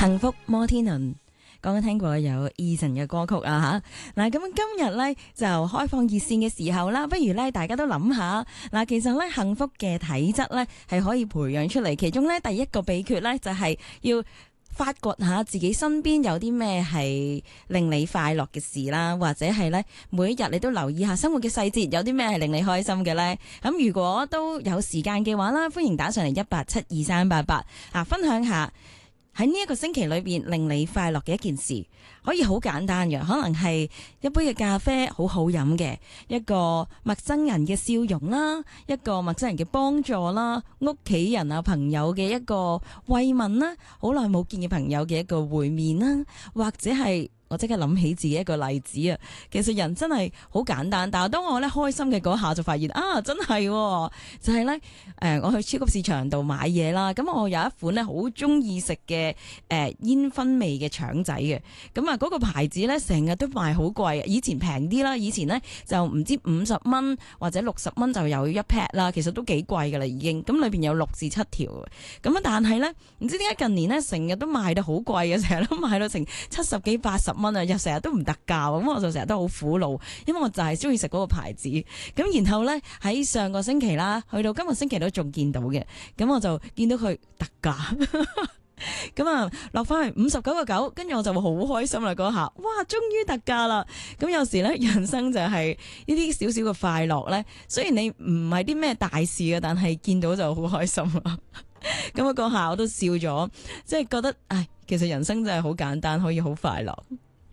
幸福摩天輪。剛剛聽過有 Eason 嘅歌曲啊吓，嗱咁今日咧就開放熱線嘅時候啦，不如咧大家都諗下，嗱其實咧幸福嘅體質咧係可以培養出嚟，其中咧第一個秘訣咧就係要發掘下自己身邊有啲咩係令你快樂嘅事啦，或者係咧每一日你都留意下生活嘅細節，有啲咩係令你開心嘅咧？咁如果都有時間嘅話啦，歡迎打上嚟1872388啊，分享下喺呢一個星期裏邊令你快樂嘅一件事，可以好簡單嘅，可能係一杯嘅咖啡好好飲嘅，一個陌生人嘅笑容啦，一個陌生人嘅幫助啦，屋企人啊朋友嘅一個慰問啦，好耐冇見嘅朋友嘅一個會面啦，或者係我即刻諗起自己一個例子啊，其實人真係好簡單，但係當我咧開心嘅嗰下就發現啊，真係就係咧我去超級市場度買嘢啦，咁我有一款咧好中意食嘅煙燻味嘅腸仔嘅，咁啊嗰個牌子咧成日都賣好貴，以前平啲啦，以前咧就唔知50蚊或者60蚊就有一 pack 啦，其實都幾貴噶啦已經，咁裏邊有6至7條，咁啊但係咧唔知點解近年咧成日都賣到好貴嘅，成日都賣到成70幾80蚊啊，又成日都唔特價，咁我就成日都好苦惱，因為我就係中意食嗰個牌子。咁然後咧喺上個星期啦，去到今個星期都仲見到嘅，咁我就見到佢特價，咁啊落翻去59.9，跟住我就會好開心啦嗰下，哇終於特價啦！咁有時咧人生就係呢啲少少嘅快樂咧，雖然你唔係啲咩大事嘅，但係見到就好開心啦。咁啊嗰下我都笑咗，即係覺得唉，其實人生真係好簡單，可以好快樂。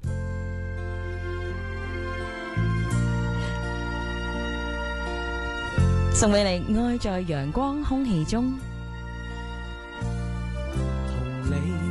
送俾你愛在陽光空氣中。 同你